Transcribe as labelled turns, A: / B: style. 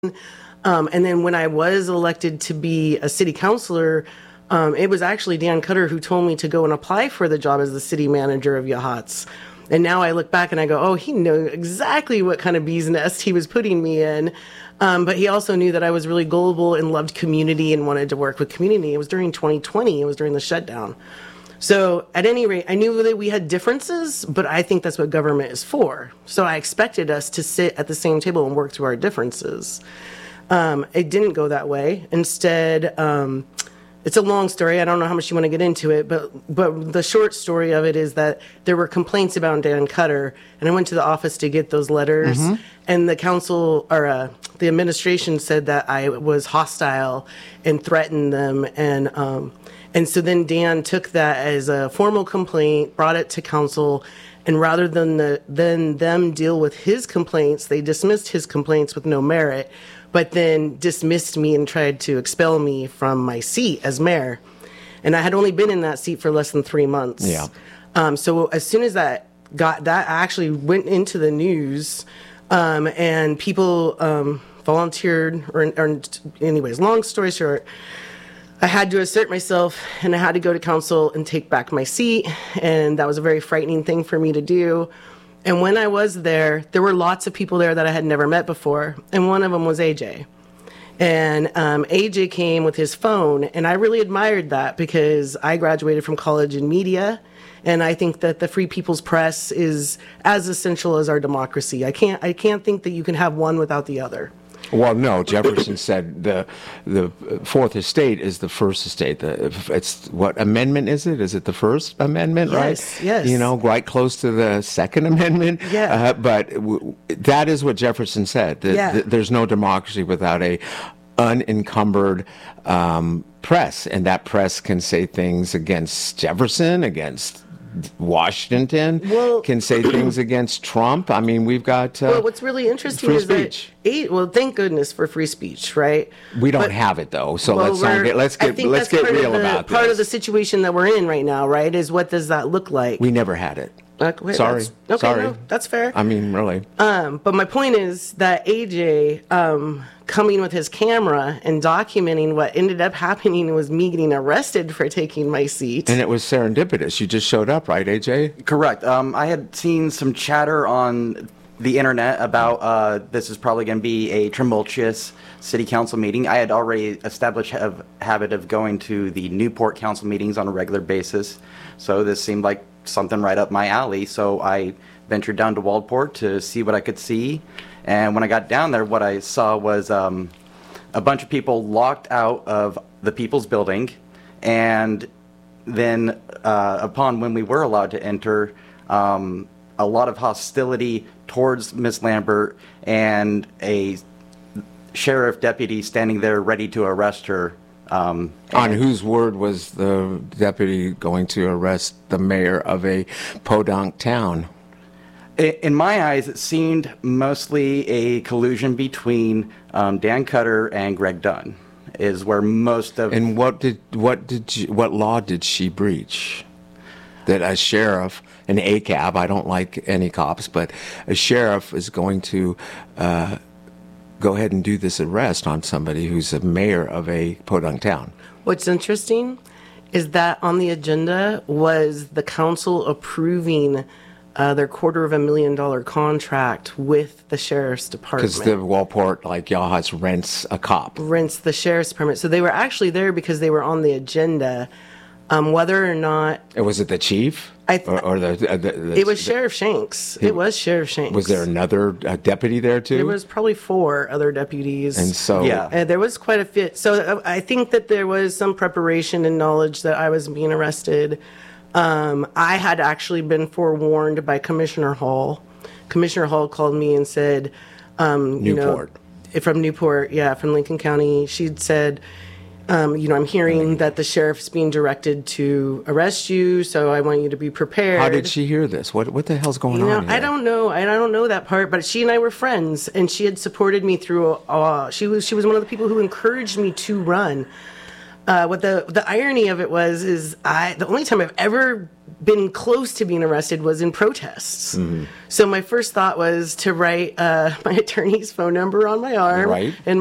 A: And then when I was elected to be a city councilor, it was actually Dan Cutter who told me to go and apply for the job as the city manager of Yachats. And now I look back and I go, oh, he knew exactly what kind of bee's nest he was putting me in. But he also knew that I was really gullible and loved community and wanted to work with community. It was during 2020. It was during the shutdown. So at any rate, I knew that we had differences, but I think that's what government is for. So I expected us to sit at the same table and work through our differences. It didn't go that way. Instead, it's a long story. I don't know how much you want to get into it, but the short story of it is that there were complaints about Dan Cutter, and I went to the office to get those letters, and the council or the administration said that I was hostile and threatened them, and so then Dan took that as a formal complaint, brought it to council, and rather than them deal with his complaints, they dismissed his complaints with no merit, but then dismissed me and tried to expel me from my seat as mayor. And I had only been in that seat for less than 3 months.
B: Yeah.
A: So as soon as that actually went into the news, and people volunteered, or anyways, long story short, I had to assert myself, and I had to go to council and take back my seat, and that was a very frightening thing for me to do. And when I was there were lots of people there that I had never met before, and one of them was AJ. And AJ came with his phone, and I really admired that because I graduated from college in media, and I think that the Free People's Press is as essential as our democracy. I can't think that you can have one without the other.
B: Well, no, Jefferson said the Fourth Estate is the First Estate. It's what amendment is it? Is it the First Amendment, right?
A: Yes.
B: You know, right close to the Second Amendment.
A: Yeah.
B: But that is what Jefferson said. There's no democracy without a unencumbered press, and that press can say things against Jefferson, against Washington, can say things against Trump. I mean, we've got
A: what's really interesting
B: free
A: is
B: speech.
A: Thank goodness for free speech, right?
B: We don't have it though, so let's get real about this.
A: Part of the situation that we're in right now, right, is what does that look like?
B: We never had it.
A: Sorry.
B: Sorry.
A: No, that's fair.
B: I mean, really.
A: But my point is that AJ coming with his camera and documenting what ended up happening was me getting arrested for taking my seat.
B: And it was serendipitous. You just showed up, right, AJ?
C: Correct. I had seen some chatter on the internet about this is probably going to be a tumultuous city council meeting. I had already established a habit of going to the Newport council meetings on a regular basis, so this seemed like something right up my alley. So I ventured down to Waldport to see what I could see. And when I got down there, what I saw was a bunch of people locked out of the People's Building. And then upon when we were allowed to enter, a lot of hostility towards Miss Lambert and a sheriff deputy standing there ready to arrest her.
B: On whose word was the deputy going to arrest the mayor of a podunk town?
C: In my eyes, it seemed mostly a collusion between Dan Cutter and Greg Dunn, is where most of.
B: And what law did she breach? That a sheriff, an ACAB, I don't like any cops, but a sheriff is going to go ahead and do this arrest on somebody who's a mayor of a podunk town.
A: What's interesting is that on the agenda was the council approving their $250,000 contract with the sheriff's department.
B: Because the Waldport, like Yachats, rents a cop.
A: Rents the sheriff's permit. So they were actually there because they were on the agenda. Whether or not...
B: Was it the chief?
A: It was Sheriff Shanks. It was Sheriff Shanks.
B: Was there another deputy there, too?
A: There was probably 4 other deputies.
B: And so...
A: Yeah. There was quite a fit. So I think that there was some preparation and knowledge that I was being arrested. I had actually been forewarned by Commissioner Hall. Commissioner Hall called me and said...
B: Newport.
A: From Newport, from Lincoln County. She'd said... I'm hearing that the sheriff's being directed to arrest you, so I want you to be prepared.
B: How did she hear this? What the hell's going on here?
A: I don't know. I don't know that part, but she and I were friends, and she had supported me through. She was one of the people who encouraged me to run. what the irony of it was is the only time I've ever been close to being arrested was in protests. So my first thought was to write my attorney's phone number on my arm
B: Right.
A: and